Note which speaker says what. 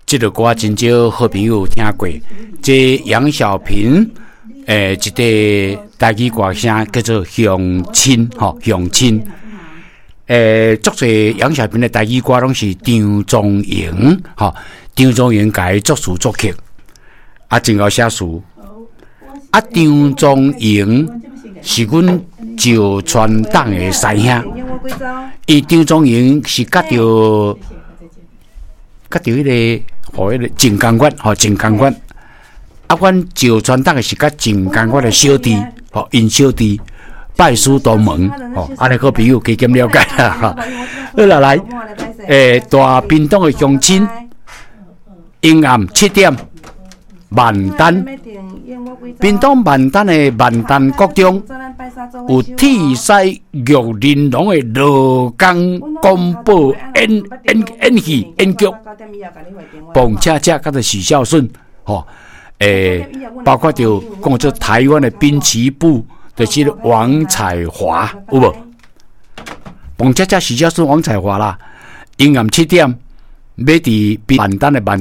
Speaker 1: 这个歌真少好朋友听过。这杨小萍，一个台语歌声叫做《乡亲》吼，《乡亲》。作者杨小萍的台语歌拢是张忠营，吼，张忠营改作词作曲，真好写词。张忠营是阮石川党的师兄，张忠营是甲着迄个和迄个静冈县，吼静冈县。阮石川党的是甲静冈县的小弟，吼因小弟拜师同门，吼，安尼个朋友加减了解啦，哈。好啦，来，大屏东的乡亲，阴暗7点，万丹，屏东万丹的万丹国中有铁西玉玲珑的罗岗公布演戏演剧，彭恰恰甲着许孝顺，吼，包括着讲做台湾的滨崎步，就是王彩华，有无？彭恰恰许孝顺王彩华啦，阴暗7点，要伫万丹的万